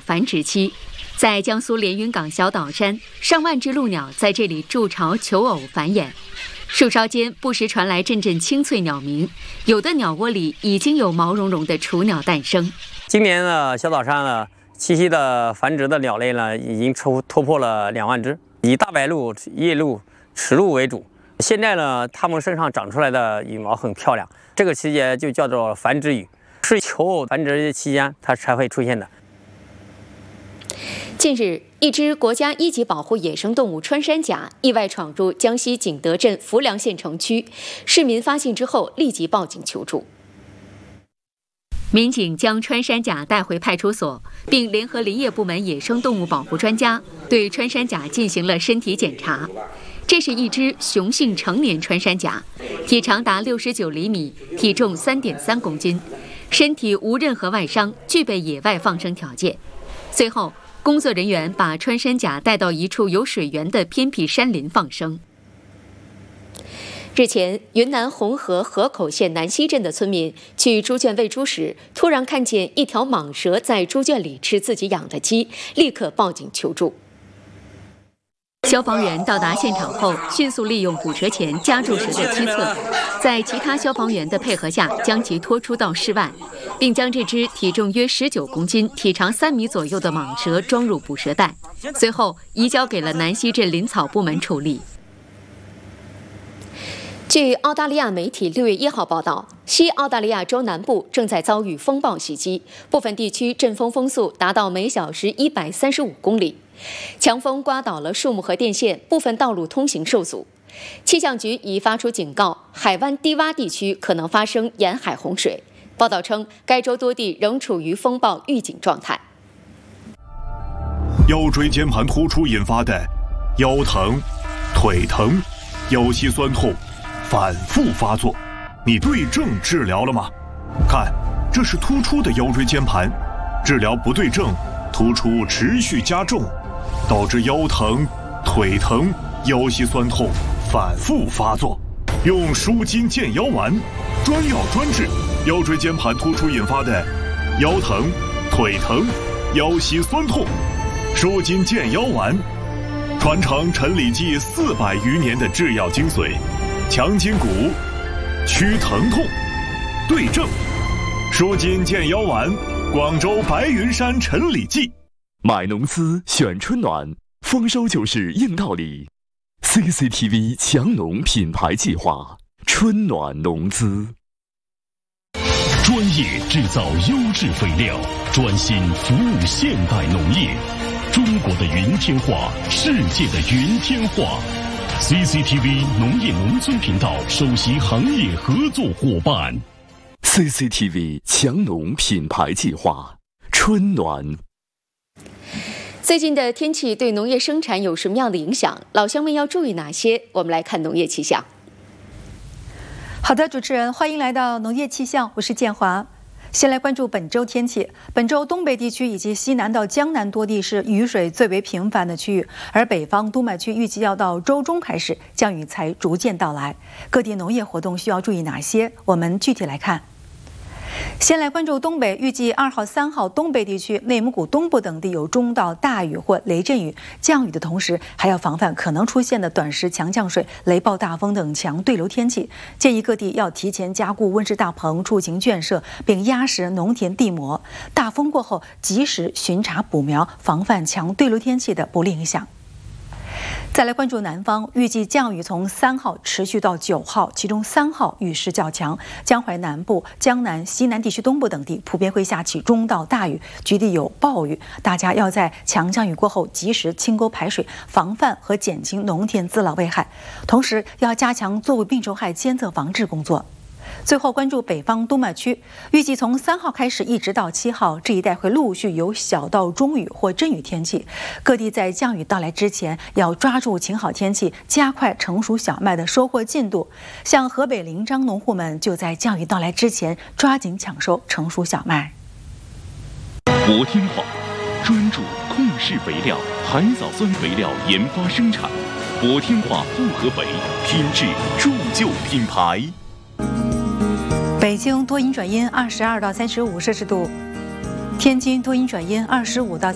繁殖期。在江苏连云港小岛山，上万只鹭鸟在这里筑巢求偶繁衍。树梢间不时传来阵阵清脆鸟鸣，有的鸟窝里已经有毛茸茸的雏鸟诞生。 今年呢，小岛山呢栖息的繁殖的鸟类呢，已经突破了2万只，以大白鹭、夜鹭、齿鹭为主。现在呢，它们身上长出来的羽毛很漂亮，这个期间就叫做繁殖羽，是求偶繁殖期间它才会出现的。 近日，一只国家1级保护野生动物穿山甲意外闯入江西景德镇浮梁县城区，市民发现之后立即报警求助。民警将穿山甲带回派出所，并联合林业部门野生动物保护专家对穿山甲进行了身体检查。这是一只雄性成年穿山甲，体长达69厘米，体重3.3公斤，身体无任何外伤，具备野外放生条件。随后，工作人员把穿山甲带到一处有水源的偏僻山林放生。日前，云南红河河口县南溪镇的村民去猪圈喂猪时，突然看见一条蟒蛇在猪圈里吃自己养的鸡，立刻报警求助。消防员到达现场后，迅速利用捕蛇钳夹住蛇的梯侧，在其他消防员的配合下，将其拖出到室外，并将这只体重约19公斤、体长3米左右的蟒蛇装入捕蛇袋，随后移交给了南溪镇林草部门处理。据澳大利亚媒体6月1号报道，西澳大利亚州南部正在遭遇风暴袭击，部分地区阵风风速达到每小时135公里。强风刮倒了树木和电线，部分道路通行受阻。气象局已发出警告，海湾低洼地区可能发生沿海洪水。报道称，该州多地仍处于风暴预警状态。 腰椎间盘突出引发的腰疼、腿疼、腰膝酸痛反复发作，你对症治疗了吗？看，这是突出的腰椎间盘，治疗不对症，突出持续加重，导致腰疼、腿疼、腰膝酸痛反复发作。用舒筋健腰丸，专药专治腰椎间盘突出引发的腰疼、腿疼、腰膝酸痛。舒筋健腰丸，传承陈李济400余年的制药精髓，强筋骨，祛疼痛，对症。舒筋健腰丸，广州白云山陈李济。 买农资选春暖，丰收就是硬道理。CCTV 强农品牌计划，春暖农资。 专业制造优质肥料，专心服务现代农业。中国的云天化，世界的云天化。CCTV 农业农村频道首席行业合作伙伴。 CCTV 强农品牌计划，春暖。 最近的天气对农业生产有什么样的影响？老乡们要注意哪些？我们来看农业气象。 好的，主持人，欢迎来到农业气象，我是建华。先来关注本周天气。本周东北地区以及西南到江南多地是雨水最为频繁的区域，而北方督脉区预计要到周中开始降雨才逐渐到来。各地农业活动需要注意哪些？我们具体来看。先来关注东北，预计2号、3号东北地区、内蒙古东部等地有中到大雨或雷阵雨，降雨的同时还要防范可能出现的短时强降水、雷暴大风等强对流天气。建议各地要提前加固温室大棚、畜禽圈舍，并压实农田地膜。大风过后及时巡查补苗，防范强对流天气的不利影响。再来关注南方，预计降雨从3号持续到9号，其中3号雨势较强，江淮南部、江南、西南地区东部等地普遍会下起中到大雨，局地有暴雨。大家要在强降雨过后及时清沟排水，防范和减轻农田滋涝危害，同时要加强作物病虫害监测防治工作。最后关注北方督脉区，预计从3号开始一直到7号，这一带会陆续有小到中雨或阵雨天气。各地在降雨到来之前，要抓住晴好天气，加快成熟小麦的收获进度。像河北临漳农户们就在降雨到来之前，抓紧抢收成熟小麦。 博天化专注控制肥料、海藻酸肥料研发生产，博天化复合肥，品质铸就品牌。 北京多云转阴，22到35摄氏度；天津多云转阴，25到